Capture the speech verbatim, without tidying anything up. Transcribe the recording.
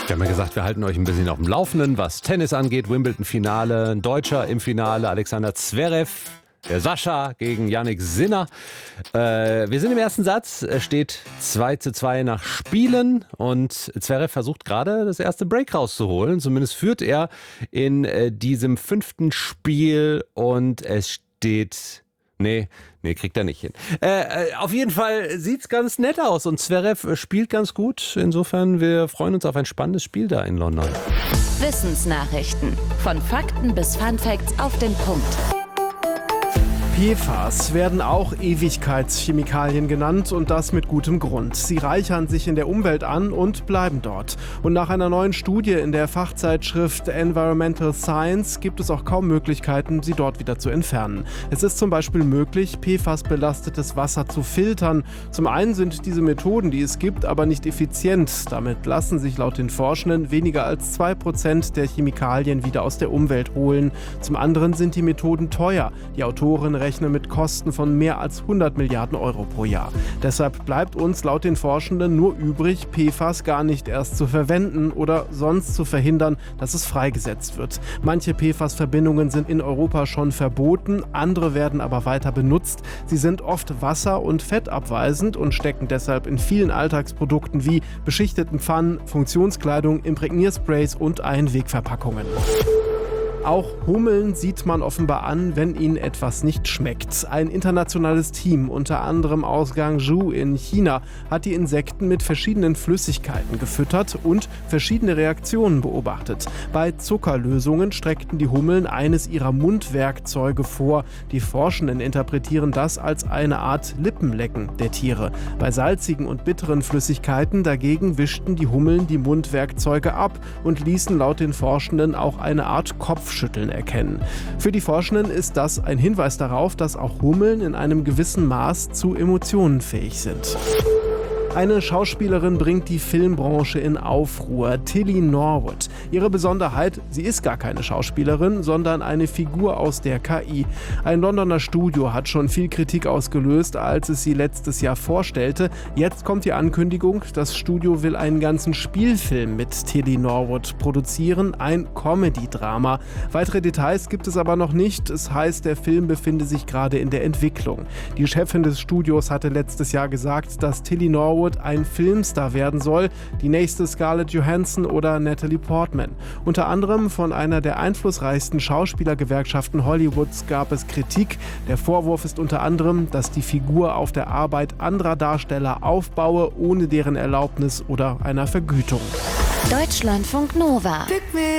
Wir haben ja gesagt, wir halten euch ein bisschen auf dem Laufenden, was Tennis angeht. Wimbledon-Finale, ein Deutscher im Finale, Alexander Zverev. Der Sascha gegen Jannik Sinner. Äh, wir sind im ersten Satz. Es steht zwei zu zwei nach Spielen. Und Zverev versucht gerade das erste Break rauszuholen. Zumindest führt er in äh, diesem fünften Spiel. Und es steht... Nee, nee, kriegt er nicht hin. Äh, auf jeden Fall sieht's ganz nett aus. Und Zverev spielt ganz gut. Insofern, wir freuen uns auf ein spannendes Spiel da in London. Wissensnachrichten. Von Fakten bis Funfacts auf den Punkt. P F A S werden auch Ewigkeitschemikalien genannt und das mit gutem Grund. Sie reichern sich in der Umwelt an und bleiben dort. Und nach einer neuen Studie in der Fachzeitschrift Environmental Science gibt es auch kaum Möglichkeiten, sie dort wieder zu entfernen. Es ist zum Beispiel möglich, P F A S-belastetes Wasser zu filtern. Zum einen sind diese Methoden, die es gibt, aber nicht effizient. Damit lassen sich laut den Forschenden weniger als zwei Prozent der Chemikalien wieder aus der Umwelt holen. Zum anderen sind die Methoden teuer. Die Autoren rechnen mit Kosten von mehr als hundert Milliarden Euro pro Jahr. Deshalb bleibt uns laut den Forschenden nur übrig, P F A S gar nicht erst zu verwenden oder sonst zu verhindern, dass es freigesetzt wird. Manche P F A S-Verbindungen sind in Europa schon verboten, andere werden aber weiter benutzt. Sie sind oft wasser- und fettabweisend und stecken deshalb in vielen Alltagsprodukten wie beschichteten Pfannen, Funktionskleidung, Imprägniersprays und Einwegverpackungen. Auch Hummeln sieht man offenbar an, wenn ihnen etwas nicht schmeckt. Ein internationales Team, unter anderem aus Guangzhou in China, hat die Insekten mit verschiedenen Flüssigkeiten gefüttert und verschiedene Reaktionen beobachtet. Bei Zuckerlösungen streckten die Hummeln eines ihrer Mundwerkzeuge vor. Die Forschenden interpretieren das als eine Art Lippenlecken der Tiere. Bei salzigen und bitteren Flüssigkeiten dagegen wischten die Hummeln die Mundwerkzeuge ab und ließen laut den Forschenden auch eine Art Kopfschütteln erkennen. Für die Forschenden ist das ein Hinweis darauf, dass auch Hummeln in einem gewissen Maß zu Emotionen fähig sind. Eine Schauspielerin bringt die Filmbranche in Aufruhr, Tilly Norwood. Ihre Besonderheit, sie ist gar keine Schauspielerin, sondern eine Figur aus der K I. Ein Londoner Studio hat schon viel Kritik ausgelöst, als es sie letztes Jahr vorstellte. Jetzt kommt die Ankündigung, das Studio will einen ganzen Spielfilm mit Tilly Norwood produzieren, ein Comedy-Drama. Weitere Details gibt es aber noch nicht. Es heißt, der Film befinde sich gerade in der Entwicklung. Die Chefin des Studios hatte letztes Jahr gesagt, dass Tilly Norwood ein Filmstar werden soll, die nächste Scarlett Johansson oder Natalie Portman. Unter anderem von einer der einflussreichsten Schauspielergewerkschaften Hollywoods gab es Kritik. Der Vorwurf ist unter anderem, dass die Figur auf der Arbeit anderer Darsteller aufbaue, ohne deren Erlaubnis oder einer Vergütung. Deutschlandfunk Nova.